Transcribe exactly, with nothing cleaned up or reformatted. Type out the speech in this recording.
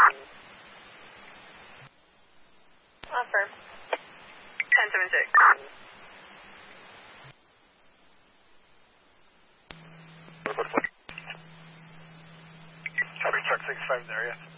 Affirm. ten seven six. Copy, truck six five in the area.